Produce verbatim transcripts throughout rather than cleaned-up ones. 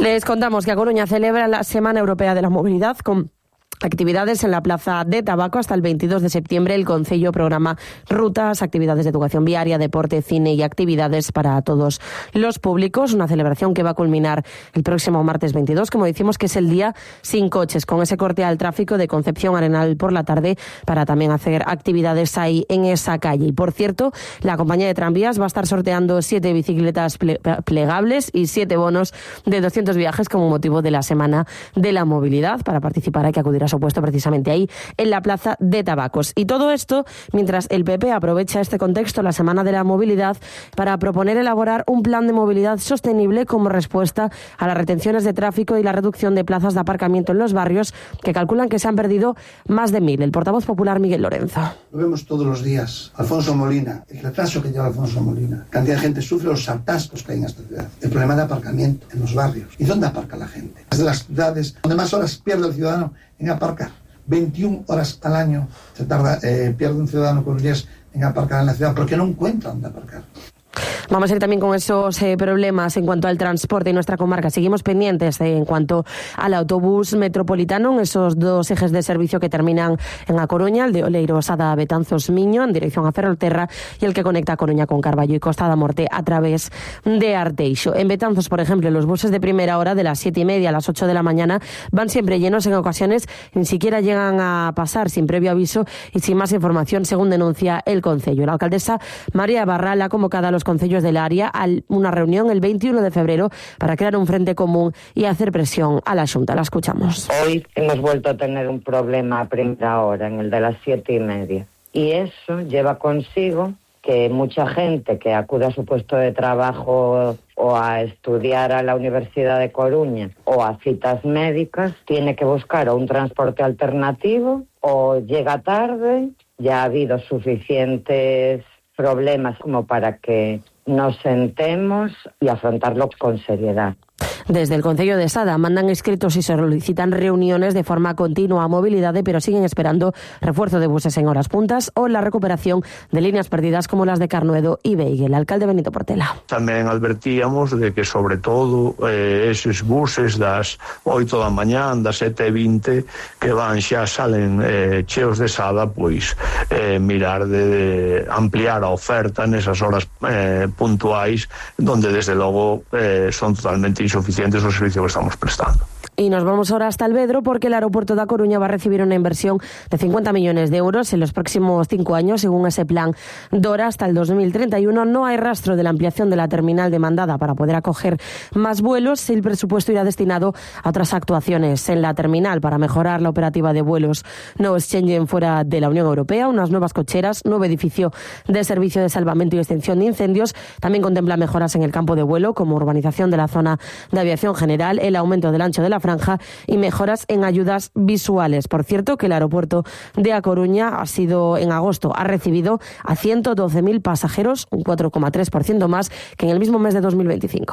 Les contamos que A Coruña celebra la Semana Europea de la Movilidad con actividades en la Plaza de Tabaco hasta el veintidós de septiembre. El Concello programa rutas, actividades de educación viaria, deporte, cine y actividades para todos los públicos. Una celebración que va a culminar el próximo martes veintidós, como decimos, que es el día sin coches, con ese corte al tráfico de Concepción Arenal por la tarde para también hacer actividades ahí en esa calle. Y por cierto, la compañía de tranvías va a estar sorteando siete bicicletas ple- plegables y siete bonos de doscientos viajes como motivo de la Semana de la Movilidad. Para participar hay que acudir a su puesto precisamente ahí en la Plaza de Tabacos. Y todo esto mientras el P P aprovecha este contexto, la Semana de la Movilidad, para proponer elaborar un plan de movilidad sostenible como respuesta a las retenciones de tráfico y la reducción de plazas de aparcamiento en los barrios, que calculan que se han perdido más de mil. El portavoz popular Miguel Lorenzo. Lo vemos todos los días. Alfonso Molina, el retraso que lleva Alfonso Molina. Cantidad de gente sufre los atascos que hay en esta ciudad. El problema de aparcamiento en los barrios. ¿Y dónde aparca la gente? Es de las ciudades donde más horas pierde el ciudadano en aparcar. veintiuna horas al año se tarda, eh, pierde un ciudadano coruñés en aparcar en la ciudad porque no encuentra dónde aparcar. Vamos a ir también con esos eh, problemas en cuanto al transporte en nuestra comarca. Seguimos pendientes eh, en cuanto al autobús metropolitano, en esos dos ejes de servicio que terminan en A Coruña, el de Oleiros a Betanzos Miño en dirección a Ferrolterra y el que conecta A Coruña con Carballo y Costa da Morte a través de Arteixo. En Betanzos, por ejemplo, los buses de primera hora de las siete y media a las ocho de la mañana van siempre llenos, en ocasiones ni siquiera llegan a pasar sin previo aviso y sin más información, según denuncia el Concello. La alcaldesa María Barral ha convocado a los concellos del área a una reunión el veintiuno de febrero para crear un frente común y hacer presión a la Xunta. La escuchamos. Hoy hemos vuelto a tener un problema a primera hora, en el de las siete y media. Y eso lleva consigo que mucha gente que acude a su puesto de trabajo o a estudiar a la Universidad de Coruña o a citas médicas tiene que buscar o un transporte alternativo o llega tarde. Ya ha habido suficientes problemas como para que nos sentemos y afrontarlo con seriedad. Desde el Concello de Sada mandan escritos y solicitan reuniones de forma continua a movilidade, pero siguen esperando refuerzo de buses en horas puntas o la recuperación de líneas perdidas como las de Carnuedo y Beiguel. Alcalde Benito Portela. Tamén advertíamos de que sobre todo eh, esos buses das oito da mañán, das sete e vinte que van xa salen eh, cheos de Sada, pois eh, mirar de, de ampliar a oferta nesas horas eh, puntuais donde desde logo eh, son totalmente insuficientes o servicio que estamos prestando. Y nos vamos ahora hasta Alvedro porque el aeropuerto de A Coruña va a recibir una inversión de cincuenta millones de euros en los próximos cinco años, según ese plan Dora, hasta el dos mil treinta y uno. No hay rastro de la ampliación de la terminal demandada para poder acoger más vuelos. El presupuesto irá destinado a otras actuaciones en la terminal para mejorar la operativa de vuelos no Schengen fuera de la Unión Europea, unas nuevas cocheras, nuevo edificio de servicio de salvamento y extinción de incendios. También contempla mejoras en el campo de vuelo, como urbanización de la zona de aviación general, el aumento del ancho de la franja y mejoras en ayudas visuales. Por cierto, que el aeropuerto de A Coruña ha sido en agosto, ha recibido a ciento doce mil pasajeros, un cuatro coma tres por ciento más que en el mismo mes de dos mil veinticinco.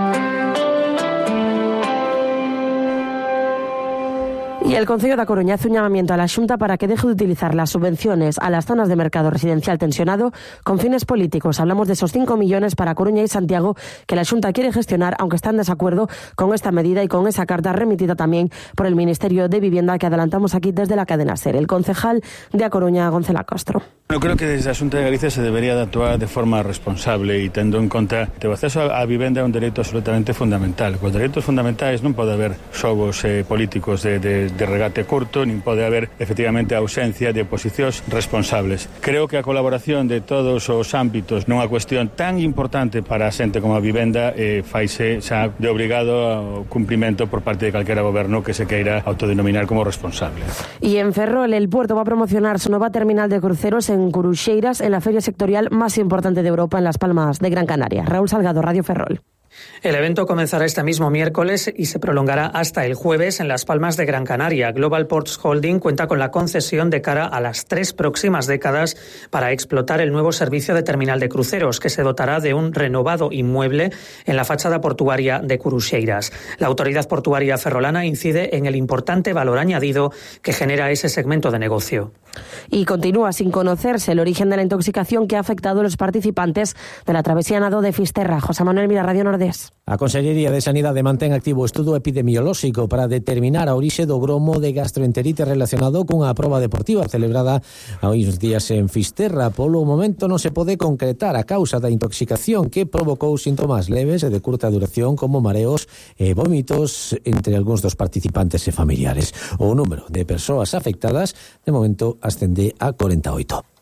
Y el Concello da Coruña hace un llamamiento a la Xunta para que deje de utilizar las subvenciones a las zonas de mercado residencial tensionado con fines políticos. Hablamos de esos cinco millones para Coruña y Santiago que la Xunta quiere gestionar, aunque está en desacuerdo con esta medida y con esa carta remitida también por el Ministerio de Vivienda que adelantamos aquí desde la cadena SER. El concejal de A Coruña, Gonzalo Castro. Yo creo que desde a Xunta de Galicia se debería de actuar de forma responsable e tendo en conta que o acceso á vivenda é un dereito absolutamente fundamental. Con os dereitos fundamentais non pode haber xogos eh, políticos de, de, de regate curto, nin pode haber efectivamente a ausencia de posicións responsables. Creo que a colaboración de todos os ámbitos nunha cuestión tan importante para a xente como a vivenda eh, faise xa de obrigado ao cumprimento por parte de calquera goberno que se queira autodenominar como responsable. Y en Ferrol, el puerto va a promocionar su nueva terminal de cruceros en Curuxeiras, en la feria sectorial más importante de Europa en Las Palmas de Gran Canaria. Raúl Salgado, Radio Ferrol. El evento comenzará este mismo miércoles y se prolongará hasta el jueves en Las Palmas de Gran Canaria. Global Ports Holding cuenta con la concesión de cara a las tres próximas décadas para explotar el nuevo servicio de terminal de cruceros, que se dotará de un renovado inmueble en la fachada portuaria de Curuxeiras. La autoridad portuaria ferrolana incide en el importante valor añadido que genera ese segmento de negocio. Y continúa sin conocerse el origen de la intoxicación que ha afectado a los participantes de la travesía nado de Fisterra. José Manuel Mira, Radio Nordés. A Consellería de Sanidade mantén activo o estudo epidemiolóxico para determinar a orixe do gromo de gastroenterite relacionado cunha proba deportiva celebrada há uns días en Fisterra. Polo momento non se pode concretar a causa da intoxicación que provocou síntomas leves e de curta duración como mareos e vómitos entre algúns dos participantes e familiares. O número de persoas afectadas de momento ascende a cuarenta y ocho.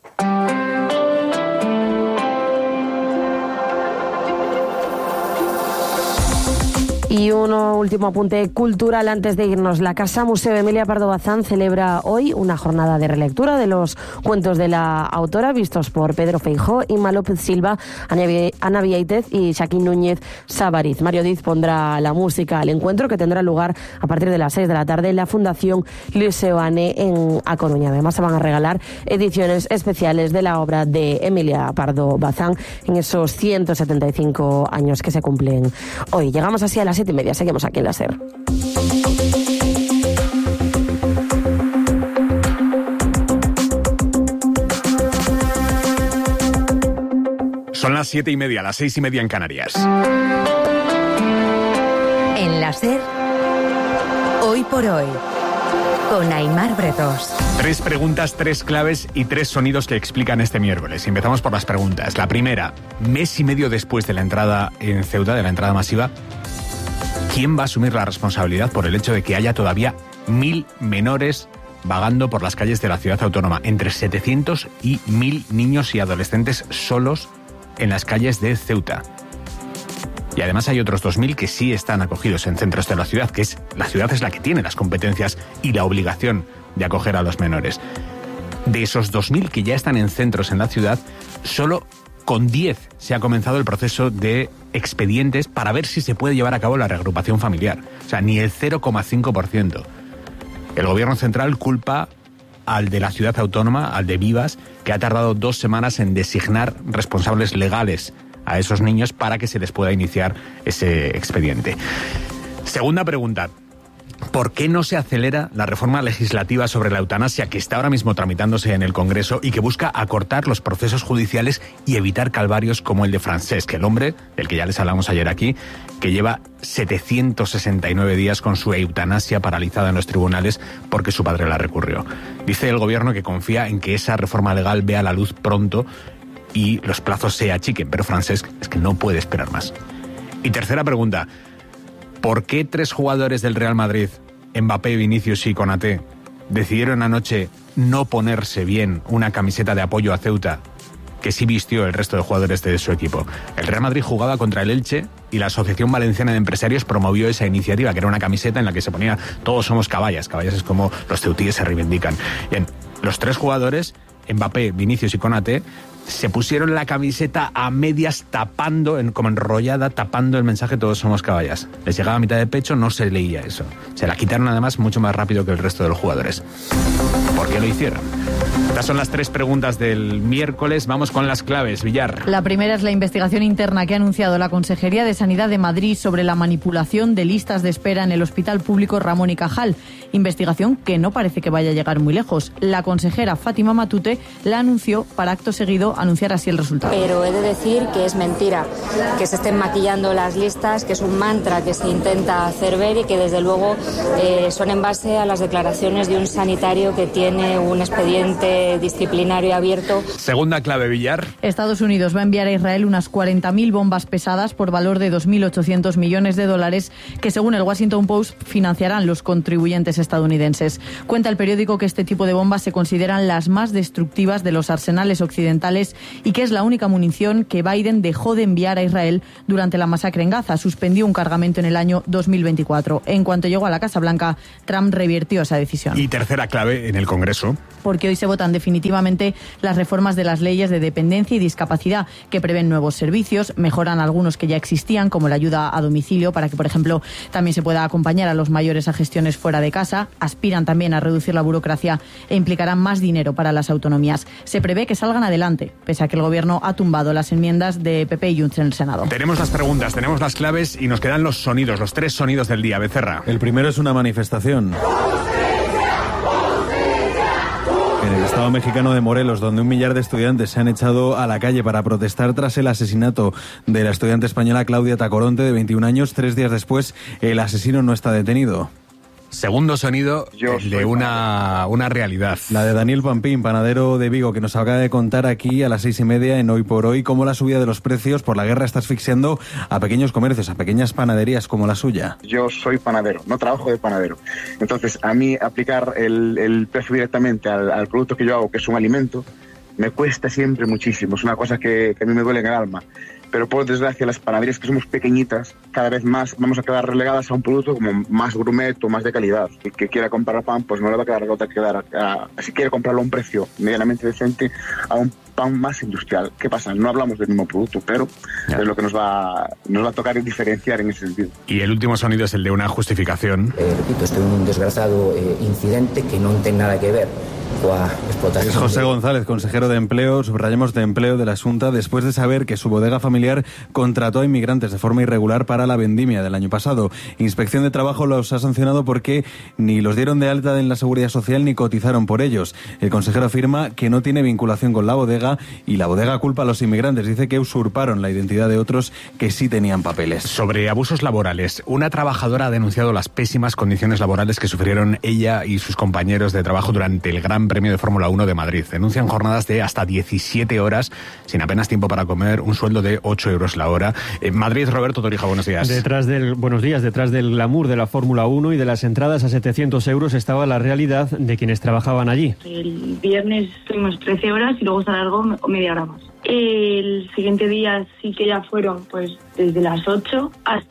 Y un último apunte cultural antes de irnos. La Casa Museo Emilia Pardo Bazán celebra hoy una jornada de relectura de los cuentos de la autora vistos por Pedro Feijóo, Inma López Silva, Ana Viéitez y Joaquín Núñez Savariz. Mario Diz pondrá la música al encuentro que tendrá lugar a partir de las seis de la tarde en la Fundación Liceoane en A Coruña. Además se van a regalar ediciones especiales de la obra de Emilia Pardo Bazán en esos ciento setenta y cinco años que se cumplen hoy. Llegamos así a las siete y media. Seguimos aquí en la SER. Son las siete y media, las seis y media en Canarias. En la SER, hoy por hoy, con Aimar Bretos. Tres preguntas, tres claves y tres sonidos que explican este miércoles. Empezamos por las preguntas. La primera, mes y medio después de la entrada en Ceuta, de la entrada masiva, ¿quién va a asumir la responsabilidad por el hecho de que haya todavía mil menores vagando por las calles de la ciudad autónoma? Entre setecientos y mil niños y adolescentes solos en las calles de Ceuta. Y además hay otros dos mil que sí están acogidos en centros de la ciudad, que es la ciudad es la que tiene las competencias y la obligación de acoger a los menores. De esos dos mil que ya están en centros en la ciudad, solo con diez se ha comenzado el proceso de expedientes para ver si se puede llevar a cabo la reagrupación familiar. O sea, ni el cero coma cinco por ciento. El gobierno central culpa al de la ciudad autónoma, al de Vivas, que ha tardado dos semanas en designar responsables legales a esos niños para que se les pueda iniciar ese expediente. Segunda pregunta. ¿Por qué no se acelera la reforma legislativa sobre la eutanasia que está ahora mismo tramitándose en el Congreso y que busca acortar los procesos judiciales y evitar calvarios como el de Francesc, el hombre, del que ya les hablamos ayer aquí, que lleva setecientos sesenta y nueve días con su eutanasia paralizada en los tribunales porque su padre la recurrió? Dice el gobierno que confía en que esa reforma legal vea la luz pronto y los plazos se achiquen, pero Francesc es que no puede esperar más. Y tercera pregunta. ¿Por qué tres jugadores del Real Madrid, Mbappé, Vinicius y Konaté, decidieron anoche no ponerse bien una camiseta de apoyo a Ceuta que sí vistió el resto de jugadores de su equipo? El Real Madrid jugaba contra el Elche y la Asociación Valenciana de Empresarios promovió esa iniciativa, que era una camiseta en la que se ponía todos somos caballas. Caballas es como los ceutíes se reivindican. Bien, los tres jugadores, Mbappé, Vinicius y Konaté, se pusieron la camiseta a medias tapando, en, como enrollada, tapando el mensaje todos somos caballas. Les llegaba a mitad de pecho, no se leía eso. Se la quitaron además mucho más rápido que el resto de los jugadores. ¿Por qué lo hicieron? Estas son las tres preguntas del miércoles. Vamos con las claves, Villar. La primera es la investigación interna que ha anunciado la Consejería de Sanidad de Madrid sobre la manipulación de listas de espera en el Hospital Público Ramón y Cajal. Investigación que no parece que vaya a llegar muy lejos. La consejera Fátima Matute la anunció para acto seguido anunciar así el resultado. Pero he de decir que es mentira, que se estén maquillando las listas, que es un mantra que se intenta hacer ver y que desde luego eh, son en base a las declaraciones de un sanitario que tiene un expediente disciplinario abierto. Segunda clave, Villar. Estados Unidos va a enviar a Israel unas cuarenta mil bombas pesadas por valor de dos mil ochocientos millones de dólares que, según el Washington Post, financiarán los contribuyentes estadounidenses. Cuenta el periódico que este tipo de bombas se consideran las más destructivas de los arsenales occidentales y que es la única munición que Biden dejó de enviar a Israel durante la masacre en Gaza. Suspendió un cargamento en el año dos mil veinticuatro. En cuanto llegó a la Casa Blanca, Trump revirtió esa decisión. Y tercera clave en el Congreso. Porque hoy se votan definitivamente las reformas de las leyes de dependencia y discapacidad que prevén nuevos servicios, mejoran algunos que ya existían, como la ayuda a domicilio, para que, por ejemplo, también se pueda acompañar a los mayores a gestiones fuera de casa. Aspiran también a reducir la burocracia e implicarán más dinero para las autonomías. Se prevé que salgan adelante, pese a que el Gobierno ha tumbado las enmiendas de P P y Junts en el Senado. Tenemos las preguntas, tenemos las claves y nos quedan los sonidos, los tres sonidos del día. Becerra. El primero es una manifestación en el Estado estado mexicano de Morelos, donde un millar de estudiantes se han echado a la calle para protestar tras el asesinato de la estudiante española Claudia Tacoronte, de veintiún años. Tres días después, el asesino no está detenido. Segundo sonido de una, una realidad. La de Daniel Pampín, panadero de Vigo, que nos acaba de contar aquí a las seis y media en Hoy por Hoy cómo la subida de los precios por la guerra está asfixiando a pequeños comercios, a pequeñas panaderías como la suya. Yo soy panadero, no trabajo de panadero. Entonces, a mí aplicar el, el precio directamente al, al producto que yo hago, que es un alimento, me cuesta siempre muchísimo. Es una cosa que, que a mí me duele en el alma. Pero por desgracia las panaderías, que somos pequeñitas, cada vez más vamos a quedar relegadas a un producto como más gourmet o más de calidad. El que quiera comprar pan, pues no le va a quedar otra que quedar a, a, si quiere comprarlo a un precio medianamente decente, a un pan más industrial. ¿Qué pasa? No hablamos del mismo producto, pero ya. Es lo que nos va, nos va a tocar diferenciar en ese sentido. Y el último sonido es el de una justificación. Eh, repito, esto es un desgraciado eh, incidente que no tiene nada que ver. Es José González, consejero de Empleo, subrayamos de Empleo de la Xunta, después de saber que su bodega familiar contrató a inmigrantes de forma irregular para la vendimia del año pasado. Inspección de Trabajo los ha sancionado porque ni los dieron de alta en la Seguridad Social ni cotizaron por ellos. El consejero afirma que no tiene vinculación con la bodega y la bodega culpa a los inmigrantes. Dice que usurparon la identidad de otros que sí tenían papeles. Sobre abusos laborales, una trabajadora ha denunciado las pésimas condiciones laborales que sufrieron ella y sus compañeros de trabajo durante el Gran Premio de Fórmula uno de Madrid. Denuncian jornadas de hasta diecisiete horas, sin apenas tiempo para comer, un sueldo de ocho euros la hora. En Madrid, Roberto Torija, buenos días. Detrás del, buenos días. Detrás del glamour de la Fórmula uno y de las entradas a setecientos euros estaba la realidad de quienes trabajaban allí. El viernes estuvimos trece horas y luego se alargó media hora más. El siguiente día sí que ya fueron pues desde las ocho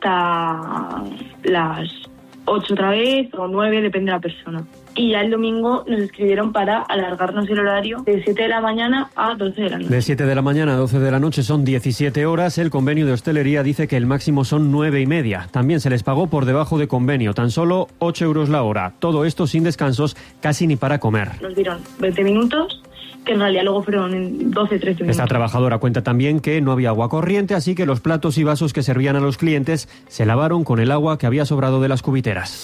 hasta las ocho otra vez o nueve, depende de la persona. Y ya el domingo nos escribieron para alargarnos el horario de siete de la mañana a doce de la noche. De siete de la mañana a doce de la noche son diecisiete horas. El convenio de hostelería dice que el máximo son nueve y media. También se les pagó por debajo de convenio, tan solo ocho euros la hora. Todo esto sin descansos, casi ni para comer. Nos dieron veinte minutos, que en realidad luego fueron doce, trece minutos. Esta trabajadora cuenta también que no había agua corriente, así que los platos y vasos que servían a los clientes se lavaron con el agua que había sobrado de las cubiteras.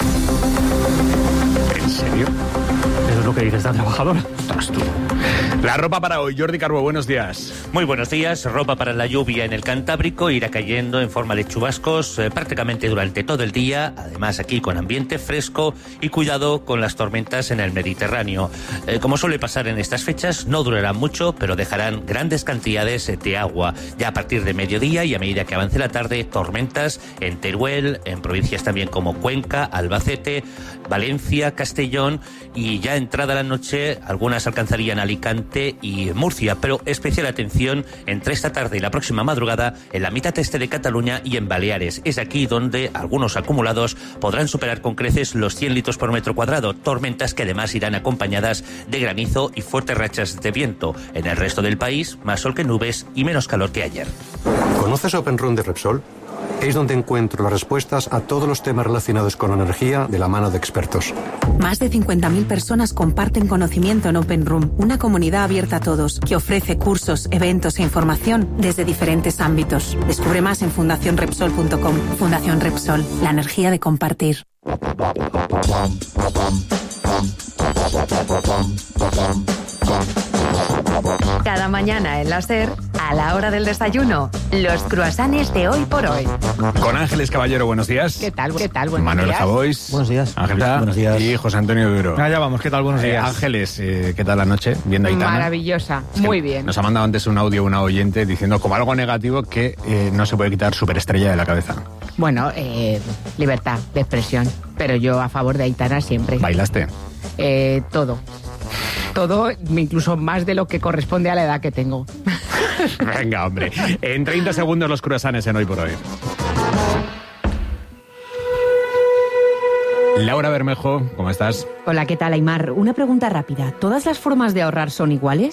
¿En serio? Eso es lo que dice esta trabajadora. Ostras, tú. La ropa para hoy. Jordi Carbo, buenos días. Muy buenos días. Ropa para la lluvia en el Cantábrico. Irá cayendo en forma de chubascos eh, prácticamente durante todo el día. Además, aquí con ambiente fresco y cuidado con las tormentas en el Mediterráneo. Eh, como suele pasar en estas fechas, no durarán mucho, pero dejarán grandes cantidades de agua. Ya a partir de mediodía y a medida que avance la tarde, tormentas en Teruel, en provincias también como Cuenca, Albacete, Valencia, Castellón, y ya entrada la noche, algunas alcanzarían Alicante y Murcia, pero especial atención entre esta tarde y la próxima madrugada en la mitad este de Cataluña y en Baleares. Es aquí donde algunos acumulados podrán superar con creces los cien litros por metro cuadrado, tormentas que además irán acompañadas de granizo y fuertes rachas de viento. En el resto del país, más sol que nubes y menos calor que ayer. ¿Conoces Open Room de Repsol? Es donde encuentro las respuestas a todos los temas relacionados con la energía de la mano de expertos. Más de cincuenta mil personas comparten conocimiento en Open Room, una comunidad abierta a todos que ofrece cursos, eventos e información desde diferentes ámbitos. Descubre más en fundación repsol punto com. Fundación Repsol, la energía de compartir. Cada mañana en la SER, a la hora del desayuno, los croissants de Hoy por Hoy. Con Ángeles Caballero, buenos días. ¿Qué tal? ¿Qué tal? Buenos Manuel días. Javois. Buenos días. Ángeles. Buenos días. Y José Antonio Duro. Ah, ya vamos. ¿Qué tal? Buenos días. Eh, Ángeles, eh, ¿qué tal la noche? Viendo a Aitana. Maravillosa. Es que muy bien. Nos ha mandado antes un audio una oyente diciendo como algo negativo que eh, no se puede quitar Superestrella de la cabeza. Bueno, eh, libertad de expresión. Pero yo a favor de Aitana siempre. ¿Bailaste? Eh, todo. Todo, incluso más de lo que corresponde a la edad que tengo. Venga, hombre. En treinta segundos los croissants en Hoy por Hoy. Laura Bermejo, ¿cómo estás? Hola, ¿qué tal, Aimar? Una pregunta rápida. ¿Todas las formas de ahorrar son iguales?